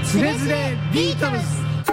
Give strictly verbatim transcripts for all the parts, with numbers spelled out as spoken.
つれづれビートルズ。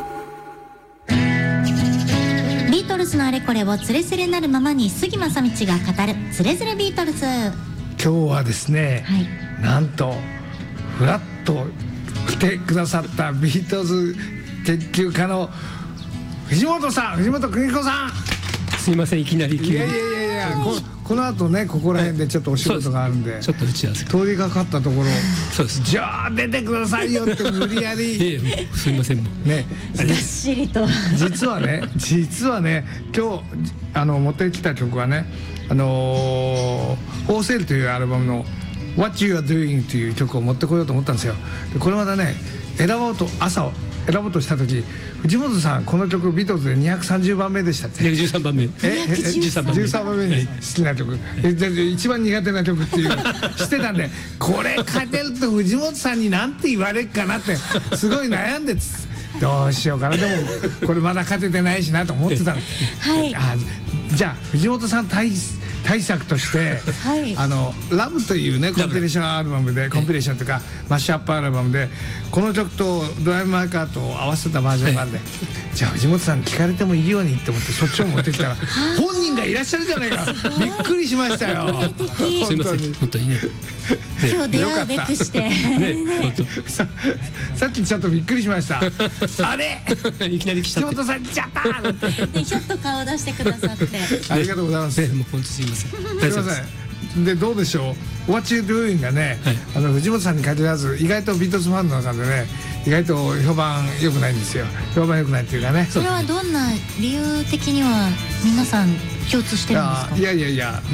ビートルズのあれこれをつれづれなるままに杉正道が語るつれづれビートルズ。 今日はですね、 はい、 なんとふらっと来てくださったビートルズ研究家の藤本さん、藤本邦彦さん。 すいません、いきなり急に。 いやいやいやいや、こ, この後ね、ここら辺でちょっとお仕事があるんで、 ちょっと打ち合わせ通りかかったところ、 そうです。 じゃあ出てくださいよって無理やりいやいや、すいませんもうね、 ずっしりと実はね実はね今日あの持ってきた曲はね、あのー「オーセール」というアルバムの「What You Are Doing」という曲を持ってこようと思ったんですよ。でこれまたね、選ぼうと朝を選ぼうとした時、藤本さんこの曲ビートルズでにひゃくさんじゅうばんめでしたって。 じゅうさんばんめ。 ええじゅうさんばんめ。 じゅうさんばんめに好きな曲、えで一番苦手な曲っていう知ってたんで、これ勝てると藤本さんになんて言われるかなってすごい悩んでどうしようかな、でもこれまだ勝ててないしなと思ってたの。 はい、 あじゃあ藤本さん対対策として、 はい、 あのラブというねコンピレーションアルバムで、コンピレーションというかマッシュアップアルバムでこの曲とドライブ・マイ・カーと合わせたバージョンがあるんで、じゃあ藤本さん聞かれてもいいようにって思ってそっちを持ってきたら本人がいらっしゃるじゃないか。びっくりしましたよ。 すいません、本当にね。 今日出会うべくしてね、 さ, さっきちょっとびっくりしました。あれいきなり来ちゃって。 藤本さん来ちゃったでひょっと顔出してくださってありがとうございます。 もう本当すいません。 すいません。でどうでしょう、What You Doing がね、はい、あの藤本さんに限らず意外とビートルズファンの中でね、意外と評判良くないんですよ。評判良くないっていうかね。 それはどんな理由的には皆さん共通してるんですか？ いやいやいや、